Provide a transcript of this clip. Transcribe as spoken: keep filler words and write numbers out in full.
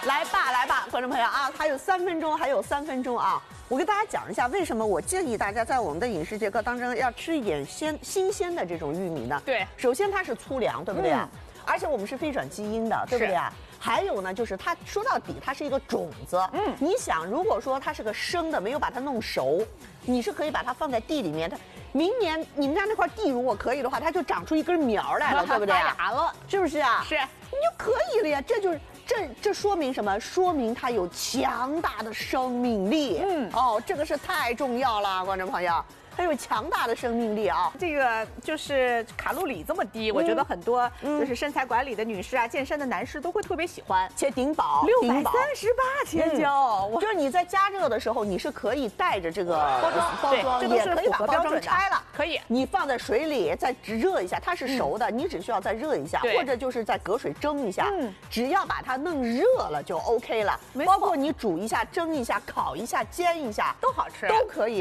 来吧，来吧，观众朋友啊，还有三分钟，还有三分钟啊！我跟大家讲一下，为什么我建议大家在我们的饮食结构当中要吃一点鲜新鲜的这种玉米呢？ 对， 首先它是粗粮，对不对啊？嗯、而且我们是非转基因的，对不对啊？还有呢，就是它说到底，它是一个种子。嗯，你想，如果说它是个生的，没有把它弄熟，你是可以把它放在地里面，它明年你们家那块地如果可以的话，它就长出一根苗来了，对不对？ 发芽了， 是不是啊？ 是， 你就可以了呀。这就是这这说明什么？说明它有强大的生命力。嗯，哦，这个是太重要了，观众朋友。它有强大的生命力啊！ 这个就是卡路里这么低，嗯、我觉得很多就是身材管理的女士啊、嗯、健身的男士都会特别喜欢， 且顶饱， 六百三十八千焦。 就是你在加热的时候，你是可以带着这个包装，包装这都是也可以把包装拆了， 可以。 你放在水里再热一下，它是熟的，嗯、你只需要再热一下，或者就是在隔水蒸一下，嗯、只要把它弄热了就 OK 了。包括你煮一下、蒸一下、烤一下、煎一下， 都好吃， 都可以。